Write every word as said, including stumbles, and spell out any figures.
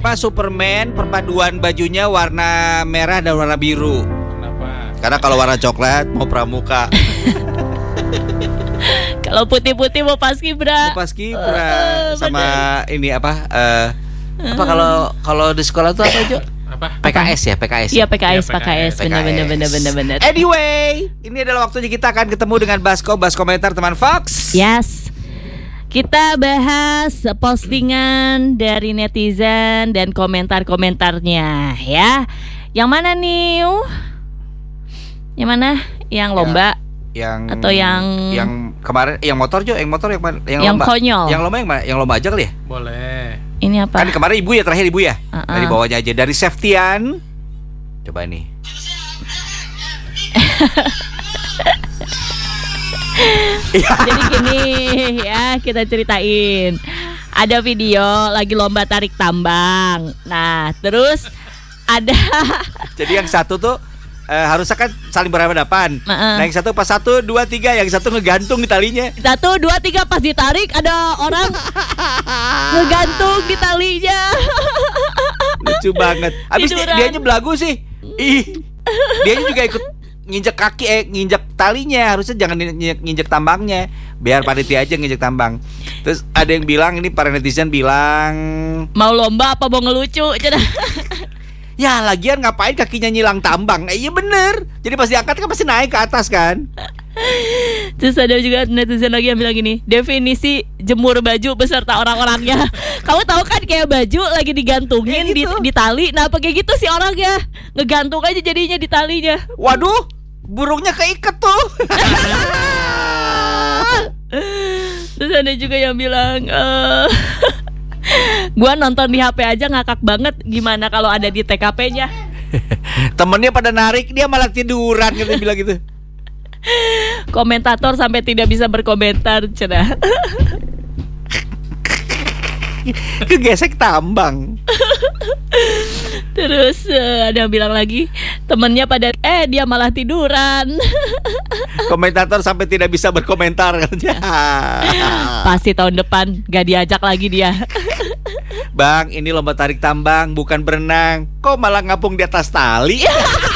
apa Superman perpaduan bajunya warna merah dan warna biru. Kenapa? Karena kalau warna coklat mau pramuka. Kalau putih-putih mau paskibra. Mau paskibra uh, sama bener. Ini apa? Uh, apa kalau kalau di sekolah tuh apa Jo? Apa? P K S ya, P K S. Iya, P K S, ya, P K S. Benar-benar benar-benar benar. Anyway, ini adalah waktunya kita akan ketemu dengan Basko, Bas komentar teman Fox. Yes. Kita bahas postingan dari netizen dan komentar-komentarnya ya. Yang mana nih? Yang mana? Yang lomba? Yang atau yang yang kemarin yang motor Jo, yang motor yang yang, yang lomba. Konyol. Yang lomba yang mana? Yang lomba aja kali ya? Boleh. Ini apa? Kan kemarin ibu ya, terakhir ibu ya. Uh-uh. Dari bawahnya aja, dari Seftian. Coba nih. Jadi gini ya, kita ceritain. Ada video lagi lomba tarik tambang. Nah, terus ada. Jadi yang satu tuh uh, harusnya kan saling berhadapan. Uh-uh. Nah yang satu pas satu, dua, tiga, yang satu ngegantung di talinya. Satu, dua, tiga, pas ditarik ada orang ngegantung di talinya. Lucu banget. Abis dia, dianya belagu sih. Ih, dianya juga ikut nginjek kaki, eh nginjek talinya. Harusnya jangan nginjek, nginjek tambangnya. Biar panitia aja nginjek tambang. Terus ada yang bilang, ini para netizen bilang, mau lomba apa mau ngelucu? Ya lagian ngapain kakinya nyilang tambang? Eh iya bener. Jadi pas diangkat kan pasti naik ke atas kan. Terus ada juga netizen lagi yang bilang gini, definisi jemur baju beserta orang-orangnya. Kamu tahu kan kayak baju lagi digantungin eh, gitu. di, di tali. Nah pakai gitu sih orangnya, ngegantung aja jadinya di talinya. Waduh, burungnya keiket tuh. Terus ada juga yang bilang uh, gua nonton di H P aja ngakak banget. Gimana kalau ada di T K P-nya? Temennya pada narik, dia malah tiduran gitu, bilang gitu. Komentator sampai tidak bisa berkomentar, cenah. Kegesek tambang. Terus uh, ada yang bilang lagi, temennya pada eh dia malah tiduran. Komentator sampai tidak bisa berkomentar katanya. Pasti tahun depan gak diajak lagi dia. Bang, ini lomba tarik tambang bukan berenang. Kok malah ngapung di atas tali?